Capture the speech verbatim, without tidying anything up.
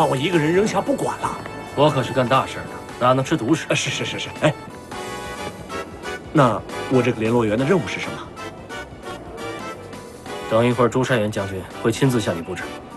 把我一个人扔下不管了。 我可是干大事的，哪能吃独食？ 啊，是是是是。哎，那我这个联络员的任务是什么？ 等一会儿，朱善元将军会亲自向你布置。